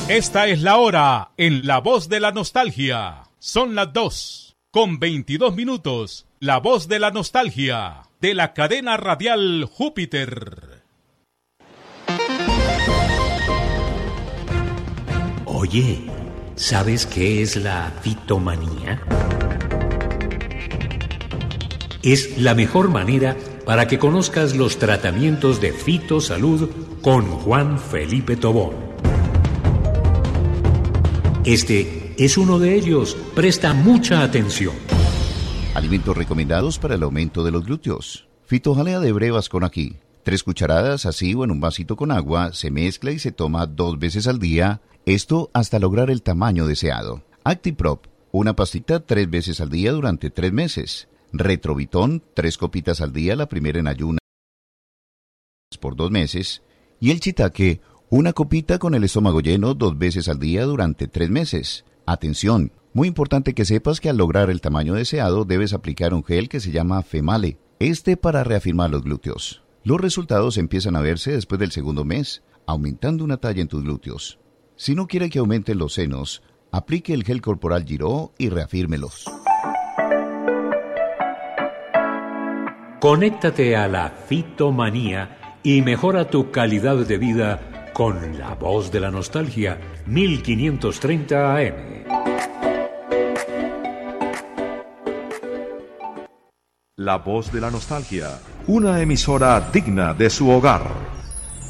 Esta es la hora en La Voz de la Nostalgia. Son las 2:22. La Voz de la Nostalgia, de la cadena radial Júpiter. Oye, ¿sabes qué es la fitomanía? Es la mejor manera para que conozcas los tratamientos de fitosalud con Juan Felipe Tobón. Este es uno de ellos. Presta mucha atención. Alimentos recomendados para el aumento de los glúteos. Fitojalea de brevas con ají. 3 cucharadas así o en un vasito con agua, se mezcla y se toma 2 veces al día, esto hasta lograr el tamaño deseado. Actiprop, una pastita 3 veces al día durante 3 meses. Retrovitón, 3 copitas al día, la primera en ayunas por 2 meses. Y el shiitake, una copita con el estómago lleno 2 veces al día durante 3 meses. Atención, muy importante que sepas que al lograr el tamaño deseado debes aplicar un gel que se llama Female, para reafirmar los glúteos. Los resultados empiezan a verse después del segundo mes, aumentando una talla en tus glúteos. Si no quiere que aumenten los senos, aplique el gel corporal Giro y reafírmelos. Conéctate a la fitomanía y mejora tu calidad de vida con La Voz de la Nostalgia, 1530 AM. La Voz de la Nostalgia, una emisora digna de su hogar.